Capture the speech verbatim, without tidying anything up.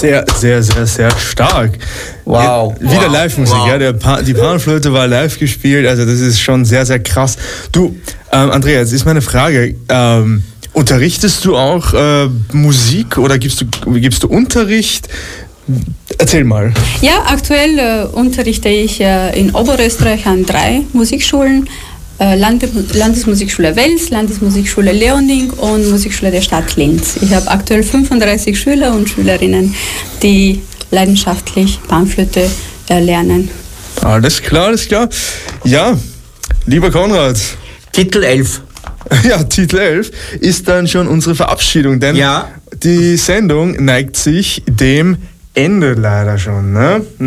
Sehr, sehr, sehr, sehr stark. Wow. Ja, wieder wow. Live-Musik, wow. ja. Der pa- die Panflöte war live gespielt, also das ist schon sehr, sehr krass. Du, ähm, Andrea, jetzt ist meine Frage, ähm, unterrichtest du auch äh, Musik oder gibst du, gibst du Unterricht? Erzähl mal. Ja, aktuell äh, unterrichte ich äh, in Oberösterreich an drei Musikschulen. Äh, Lande- Landesmusikschule Wels, Landesmusikschule Leoning und Musikschule der Stadt Linz. Ich habe aktuell fünfunddreißig Schüler und Schülerinnen, die leidenschaftlich Panflöte äh, lernen. Alles klar, alles klar. Ja, lieber Konrad. Titel elf. Ja, Titel elf ist dann schon unsere Verabschiedung, denn Ja. die Sendung neigt sich dem Ende leider schon. Ne?